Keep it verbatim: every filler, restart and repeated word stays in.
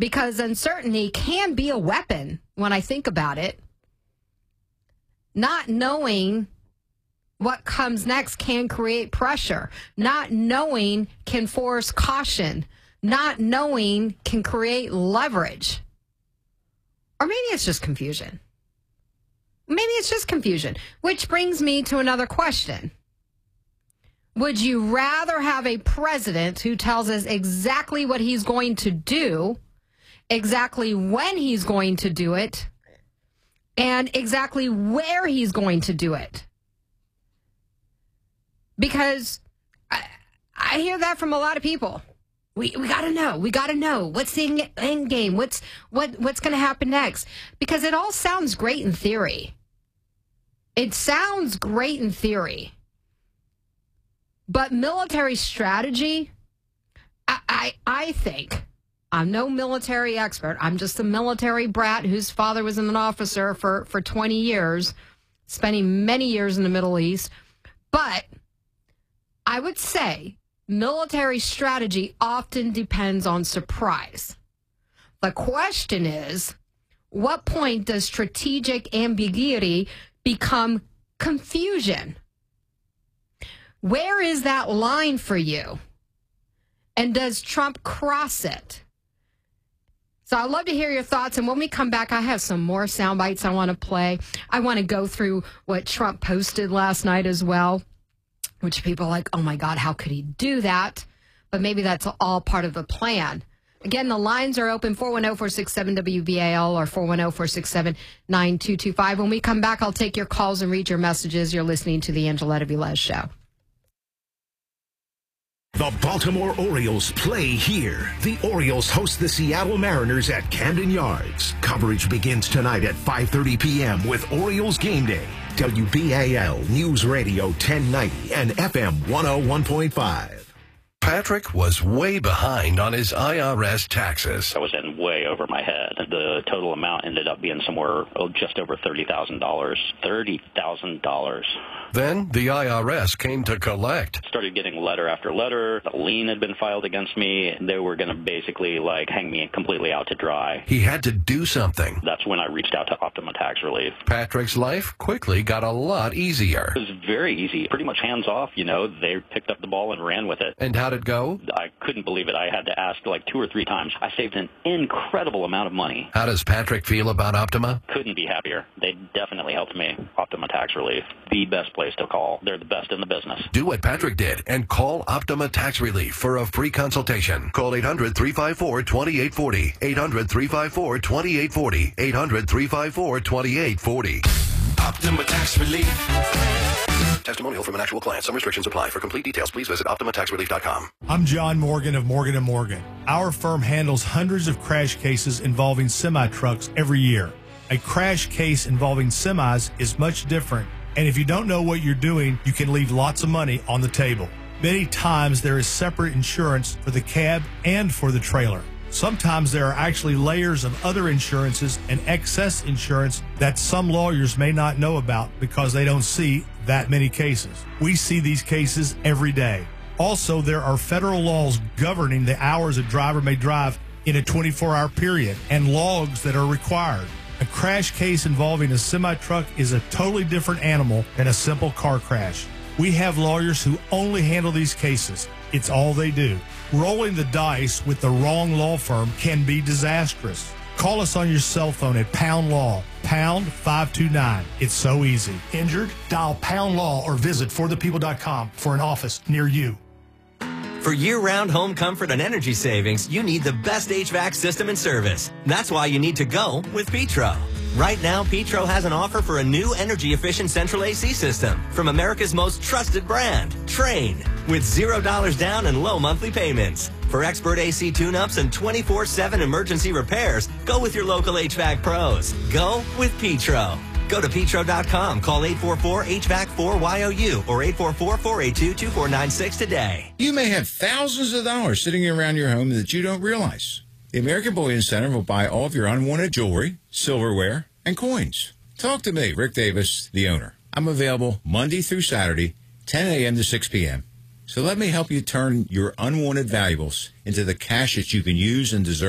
because uncertainty can be a weapon when I think about it. Not knowing what comes next can create pressure. Not knowing can force caution. Not knowing can create leverage. Or maybe it's just confusion. Maybe it's just confusion, which brings me to another question. Would you rather have a president who tells us exactly what he's going to do, exactly when he's going to do it, and exactly where he's going to do it? Because I, I hear that from a lot of people. We we got to know. We got to know. What's the end game? What's what what's going to happen next? Because it all sounds great in theory. It sounds great in theory. But military strategy, I, I I think, I'm no military expert. I'm just a military brat whose father was an officer for, for twenty years, spending many years in the Middle East. But I would say military strategy often depends on surprise. The question is, what point does strategic ambiguity become confusion? Where is that line for you? And does Trump cross it? So I'd love to hear your thoughts. And when we come back, I have some more sound bites I want to play. I want to go through what Trump posted last night as well, which people are like, oh my God, how could he do that? But maybe that's all part of the plan. Again, the lines are open, four one zero, four six seven, W B A L or four one zero, four six seven, nine two two five. When we come back, I'll take your calls and read your messages. You're listening to the Angeletta Velez Show. The Baltimore Orioles play here. The Orioles host the Seattle Mariners at Camden Yards. Coverage begins tonight at five thirty p.m. with Orioles Game Day. W B A L News Radio ten ninety and F M one oh one point five. Patrick was way behind on his I R S taxes. I was in way over my head. The total amount ended up being somewhere oh, just over thirty thousand dollars. thirty thousand dollars. Then the I R S came to collect. Started getting letter after letter. A lien had been filed against me. They were going to basically like hang me completely out to dry. He had to do something. That's when I reached out to Optima Tax Relief. Patrick's life quickly got a lot easier. It was very easy. Pretty much hands off, you know. They picked up the ball and ran with it. And how'd it go? I couldn't believe it. I had to ask like two or three times. I saved an incredible amount of money. How does Patrick feel about Optima? Couldn't be happier. They definitely helped me. Optima Tax Relief, the best place to call. They're the best in the business. Do what Patrick did and call Optima Tax Relief for a free consultation. Call eight hundred, three five four, two eight four zero. eight hundred, three five four, two eight four zero. eight hundred, three five four, two eight four zero. Optima Tax Relief. Testimonial from an actual client. Some restrictions apply. For complete details, please visit optima tax relief dot com. I'm John Morgan of Morgan and Morgan. Our firm handles hundreds of crash cases involving semi-trucks every year. A crash case involving semis is much different, and if you don't know what you're doing, you can leave lots of money on the table. Many times there is separate insurance for the cab and for the trailer. Sometimes there are actually layers of other insurances and excess insurance that some lawyers may not know about because they don't see that many cases. We see these cases every day. Also, there are federal laws governing the hours a driver may drive in a twenty-four hour period and logs that are required. A crash case involving a semi-truck is a totally different animal than a simple car crash. We have lawyers who only handle these cases. It's all they do. Rolling the dice with the wrong law firm can be disastrous. Call us on your cell phone at Pound Law, pound five two nine. It's so easy. Injured? Dial Pound Law or visit for the people dot com for an office near you. For year-round home comfort and energy savings, you need the best H V A C system and service. That's why you need to go with Petro. Right now, Petro has an offer for a new energy-efficient central A C system from America's most trusted brand, Trane, with zero dollars down and low monthly payments. For expert A C tune-ups and twenty-four seven emergency repairs, go with your local H V A C pros. Go with Petro. Go to petro dot com, call eight four four H V A C four Y O U or eight four four, four eight two, two four nine six today. You may have thousands of dollars sitting around your home that you don't realize. The American Bullion Center will buy all of your unwanted jewelry, silverware, and coins. Talk to me, Rick Davis, the owner. I'm available Monday through Saturday, ten a.m. to six p.m. So let me help you turn your unwanted valuables into the cash that you can use and deserve.